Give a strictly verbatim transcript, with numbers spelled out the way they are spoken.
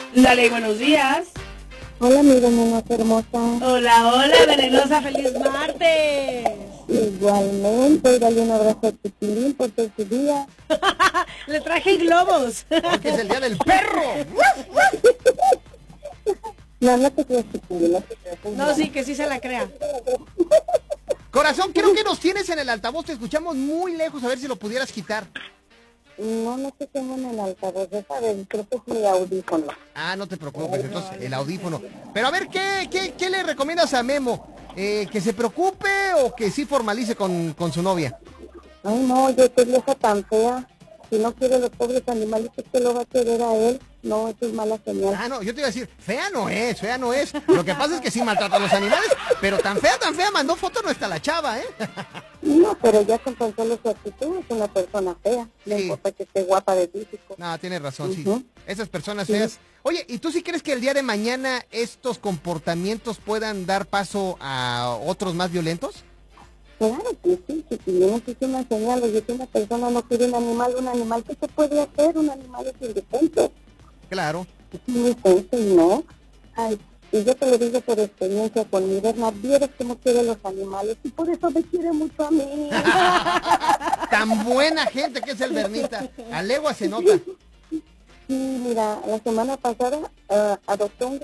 Dale, buenos días. Hola, mi venenosa hermosa. Hola, hola, venenosa, feliz martes. Igualmente, dale un abrazo a tu pilín por todo su día. Le traje globos. Porque es el día del perro. No, no te creas, tu pilín, no te creas. No, sí, que sí se la crea. Corazón, creo que nos tienes en el altavoz, te escuchamos muy lejos, a ver si lo pudieras quitar. No, no te tengo en el altavoz, deja ver, creo que es mi audífono. Ah, no te preocupes, entonces el audífono. Pero a ver, ¿qué, qué, qué le recomiendas a Memo? Eh, ¿Que se preocupe o que sí formalice con, con su novia? Ay, no, oye, qué vieja tan fea. Si no quiere los pobres animalitos, ¿qué lo va a querer a él? No, eso es mala señal. Ah, no, yo te iba a decir, fea no es, fea no es. Lo que pasa es que sí maltrata a los animales, pero tan fea, tan fea, mandó foto no está la chava, ¿eh? No, pero ya con tan solo su actitud es una persona fea. No Sí. importa que esté guapa de físico. No, tienes razón, sí. Ujú. Esas personas Sí. feas. Oye, ¿y tú sí crees que el día de mañana estos comportamientos puedan dar paso a otros más violentos? Claro que sí, si tienes es una señal, oye, si una persona no quiere un animal, un animal, ¿qué se puede hacer? Un animal es indefenso. Claro. Es indefenso y no. Ay, y yo te lo digo por experiencia con mi Berna, vieres cómo quiere los animales y por eso me quiere mucho a mí. Tan buena gente que es el Bernita. A legua se nota. Sí, mira, la semana pasada uh, adoptó un